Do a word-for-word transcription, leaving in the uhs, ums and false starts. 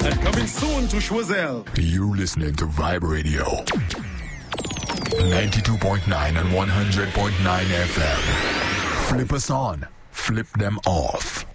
And coming soon to Choiseul. You listening to Vibe Radio. ninety-two point nine and one hundred point nine F M. Flip us on. Flip them off.